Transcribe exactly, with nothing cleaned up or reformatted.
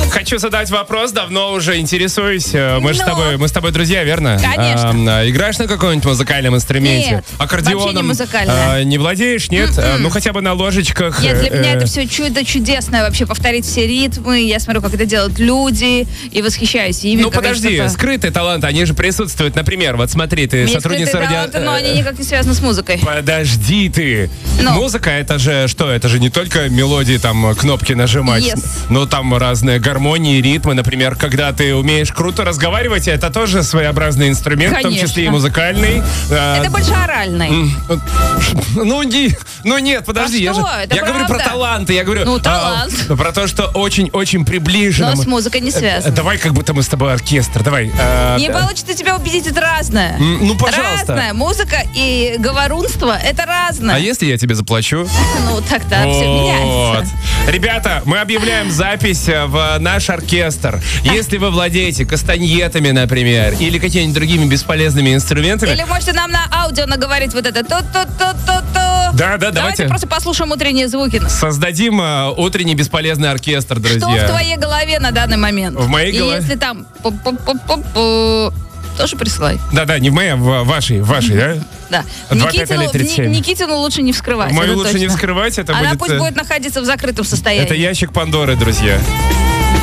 Хочу задать вопрос, давно уже интересуюсь. Мы же Ну. с тобой, мы с тобой друзья, верно? Конечно. А, играешь на каком-нибудь музыкальном инструменте? Нет, Аккордеоном? вообще не музыкальное. а, не владеешь, нет? А, ну хотя бы на ложечках. Нет, для меня э, это все чудо чудесное, вообще повторить все ритмы. Я смотрю, как это делают люди, и восхищаюсь ими. Ну как подожди, что-то- скрытые таланты, они же присутствуют. Например, вот смотри, ты Есть сотрудница скрытые радио... таланты, но они никак не связаны с музыкой. Подожди ты. Ну. Музыка это же что? Это же не только мелодии, там, кнопки нажимать. Yes. Но там разные гармонии, ритмы. Например, когда ты умеешь круто разговаривать, это тоже своеобразный инструмент, в том Конечно. числе и музыкальный. А, Это больше оральный. Ну, не, ну нет, подожди. А я что? же, Это я говорю про правда. таланты. Я говорю Ну, а, талант. про то, что очень-очень приближено. Но с музыкой не Э, связано. Давай, как будто мы с тобой оркестр. Давай. а, Не да. получится тебя убедить, это разное. М, ну, пожалуйста. Разное. Музыка и говорунство — это разное. А если я тебе заплачу? Ну, тогда все Вот. меняется. Ребята, мы объявляем запись э, в наш оркестр. Если вы владеете кастаньетами, например, или какими-нибудь другими бесполезными инструментами. Или можете нам на аудио наговорить вот это ту-ту-ту-ту-ту. Да, да, Давайте давайте просто послушаем утренние звуки. создадим э, утренний бесполезный оркестр, друзья. Что в твоей голове на данный момент? В моей И голове? если там пу-пу-пу-пу-пу, тоже присылай. Да-да, не в моей, а в вашей, в вашей, да? Да. два пять Никитину, ноль тридцать семь. Ни- Никитину лучше не вскрывать. Мою это лучше не точно. вскрывать, это Она будет... пусть э, будет находиться в закрытом состоянии. Это ящик Пандоры, друзья.